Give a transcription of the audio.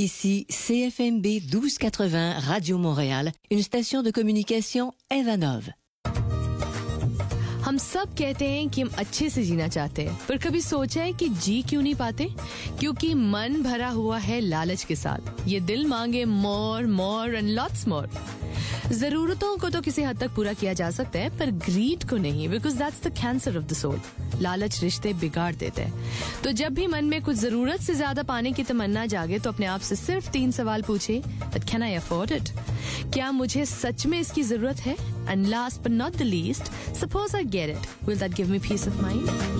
Ici CFMB 1280 Radio Montréal, une station de communication Evanov. हम सब कहते हैं कि हम अच्छे से जीना चाहते हैं, पर कभी सोचा है कि जी क्यों नहीं पाते? क्योंकि मन भरा हुआ है लालच के साथ। ये दिल मांगे मोर मोर एंड लॉट्स मोर। जरूरतों को तो किसी हद तक पूरा किया जा सकता है, पर ग्रीड को नहीं, because that's the cancer of the soul. लालच रिश्ते बिगाड़ देते हैं। तो जब भी मन में कुछ जरूरत से ज्यादा पाने की तमन्ना जागे तो अपने आप से सिर्फ 3 सवाल पूछे, but can I afford it? क्या मुझे सच में इसकी जरूरत है? And last but not the least, suppose I get it, will that give me piece of mind?